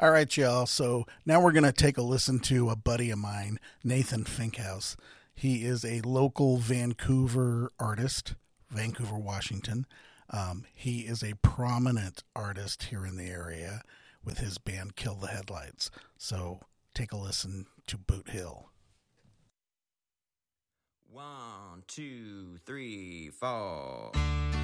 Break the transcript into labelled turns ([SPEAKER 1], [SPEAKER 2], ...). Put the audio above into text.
[SPEAKER 1] All right, y'all. So now we're going to take a listen to a buddy of mine, Nathan Finkhouse. He is a local Vancouver artist, Vancouver, Washington. He is a prominent artist here in the area with his band Kill the Headlights. So take a listen to Boot Hill.
[SPEAKER 2] 1, 2, 3, 4